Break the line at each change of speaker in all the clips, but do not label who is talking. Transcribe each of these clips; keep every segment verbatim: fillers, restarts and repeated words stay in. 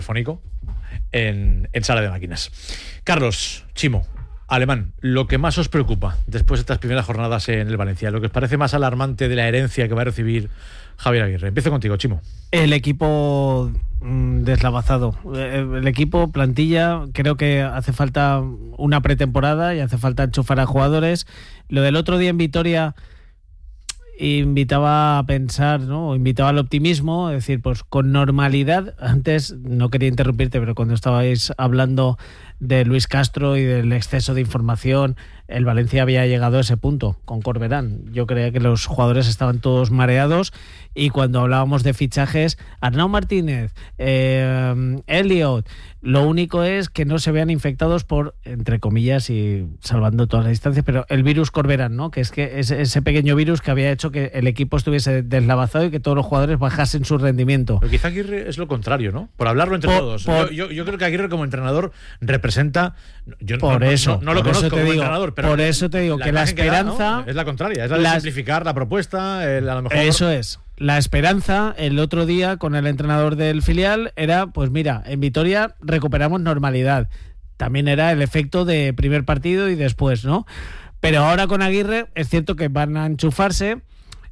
telefónico en, en Sala de Máquinas. Carlos, Chimo, Alemán, lo que más os preocupa después de estas primeras jornadas en el Valencia, lo que os parece más alarmante de la herencia que va a recibir Javier Aguirre. Empiezo contigo, Chimo.
El equipo mmm, deslavazado. El equipo, plantilla, creo que hace falta una pretemporada y hace falta enchufar a jugadores. Lo del otro día en Vitoria invitaba a pensar, ¿no? Invitaba al optimismo, es decir, pues con normalidad. Antes, no quería interrumpirte, pero cuando estabais hablando de Luis Castro y del exceso de información, el Valencia había llegado a ese punto con Corberán. Yo creía que los jugadores estaban todos mareados y cuando hablábamos de fichajes, Arnau Martínez, eh, Elliot, lo único es que no se vean infectados por, entre comillas y salvando todas las distancias, pero el virus Corberán, ¿no? Que es que es ese pequeño virus que había hecho que el equipo estuviese deslavazado y que todos los jugadores bajasen su rendimiento.
Pero quizá Aguirre es lo contrario, ¿no? Por hablarlo entre
por,
todos.
Por,
yo, yo, yo creo que Aguirre como entrenador representa... Yo
por
no,
eso,
no, no, no lo
por
conozco como
digo,
entrenador, pero
por eso te digo
la
que la
que
esperanza...
da, ¿no? Es la contraria, es la de
las,
simplificar la propuesta, el, a lo mejor...
Eso es. La esperanza, el otro día con el entrenador del filial, era, pues mira, en Vitoria recuperamos normalidad. También era el efecto de primer partido y después, ¿no? Pero ahora con Aguirre es cierto que van a enchufarse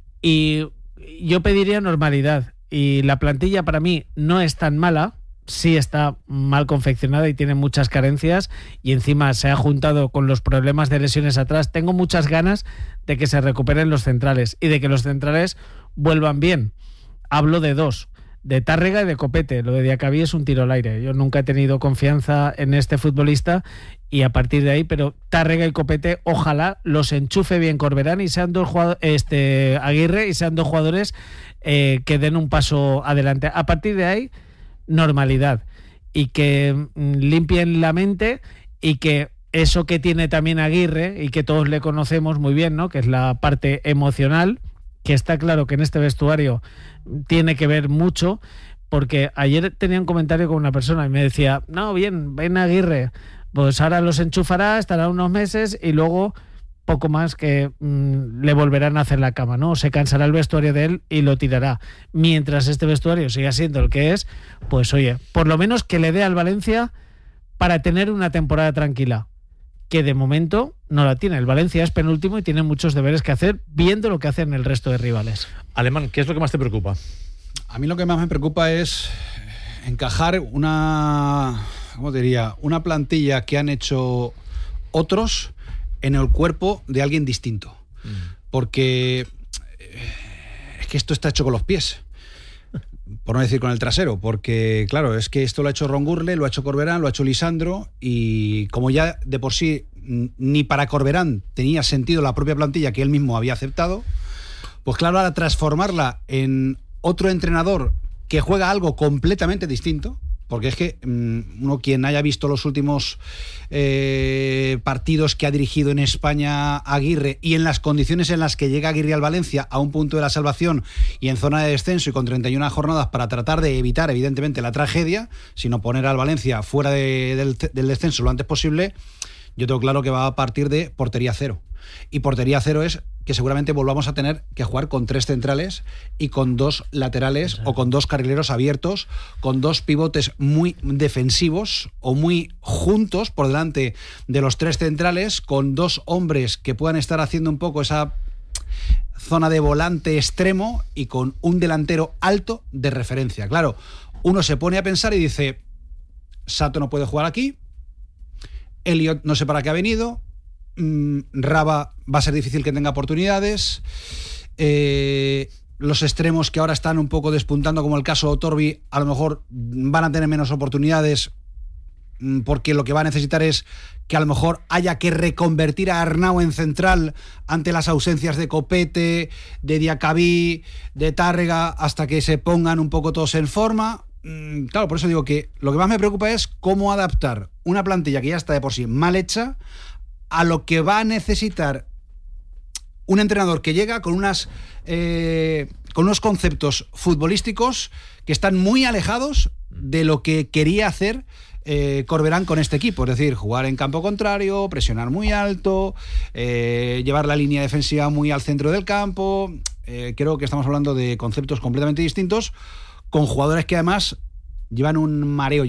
y yo pediría normalidad. Y la plantilla para mí no es tan mala, sí está mal confeccionada y tiene muchas carencias y encima se ha juntado con los problemas de lesiones atrás. Tengo muchas ganas de que se recuperen los centrales y de que los centrales vuelvan bien. Hablo de dos, de Tárrega y de Copete. Lo de Diacabí es un tiro al aire. Yo nunca he tenido confianza en este futbolista y a partir de ahí, pero Tárrega y Copete, ojalá los enchufe bien Corberán y sean dos jugadores, este, Aguirre, y sean dos jugadores eh, que den un paso adelante. A partir de ahí, normalidad y que mm, limpien la mente y que eso que tiene también Aguirre y que todos le conocemos muy bien, ¿no? Que es la parte emocional, que está claro que en este vestuario tiene que ver mucho, porque ayer tenía un comentario con una persona y me decía, no, bien, ven Aguirre, pues ahora los enchufará, estará unos meses y luego poco más que mmm, le volverán a hacer la cama, ¿no? Se cansará el vestuario de él y lo tirará. Mientras este vestuario siga siendo el que es, pues oye, por lo menos que le dé al Valencia para tener una temporada tranquila, que de momento no la tiene. El Valencia es penúltimo y tiene muchos deberes que hacer, viendo lo que hacen el resto de rivales.
Alemán, ¿qué es lo que más te preocupa?
A mí lo que más me preocupa es encajar una, ¿cómo diría? Una plantilla que han hecho otros en el cuerpo de alguien distinto. Mm. Porque es que esto está hecho con los pies. Por no decir con el trasero, porque claro, es que esto lo ha hecho Ron Gurle, lo ha hecho Corberán, lo ha hecho Lisandro, y como ya de por sí ni para Corberán tenía sentido la propia plantilla que él mismo había aceptado, pues claro, ahora transformarla en otro entrenador que juega algo completamente distinto, porque es que um, uno quien haya visto los últimos eh, partidos que ha dirigido en España Aguirre y en las condiciones en las que llega Aguirre al Valencia a un punto de la salvación y en zona de descenso y con treinta y una jornadas para tratar de evitar evidentemente la tragedia, sino poner al Valencia fuera de, del, del descenso lo antes posible, yo tengo claro que va a partir de portería cero. Y portería cero es que seguramente volvamos a tener que jugar con tres centrales y con dos laterales, sí, o con dos carrileros abiertos, con dos pivotes muy defensivos o muy juntos por delante de los tres centrales, con dos hombres que puedan estar haciendo un poco esa zona de volante extremo y con un delantero alto de referencia. Claro, uno se pone a pensar y dice, Sato no puede jugar aquí, Elliot no sé para qué ha venido, Raba va a ser difícil que tenga oportunidades, eh, los extremos que ahora están un poco despuntando, como el caso de Torbi, a lo mejor van a tener menos oportunidades porque lo que va a necesitar es que a lo mejor haya que reconvertir a Arnau en central ante las ausencias de Copete, de Diacabí, de Tárrega, hasta que se pongan un poco todos en forma. Claro, por eso digo que lo que más me preocupa es cómo adaptar una plantilla que ya está de por sí mal hecha a lo que va a necesitar un entrenador que llega con unas eh, con unos conceptos futbolísticos que están muy alejados de lo que quería hacer eh, Corberán con este equipo, es decir, jugar en campo contrario, presionar muy alto, eh, llevar la línea defensiva muy al centro del campo. Eh, creo que estamos hablando de conceptos completamente distintos, con jugadores que además llevan un mareo.